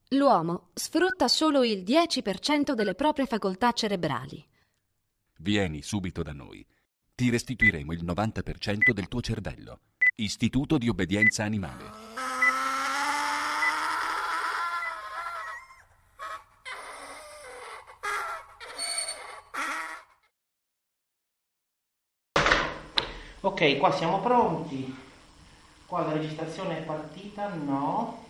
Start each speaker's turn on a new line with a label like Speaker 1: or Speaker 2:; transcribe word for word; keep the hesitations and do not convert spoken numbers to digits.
Speaker 1: L'uomo sfrutta solo il dieci per cento delle proprie facoltà cerebrali.
Speaker 2: Vieni subito da noi. Ti restituiremo il novanta per cento del tuo cervello. Istituto di obbedienza animale.
Speaker 3: Ok, qua siamo pronti. Qua la registrazione è partita? No.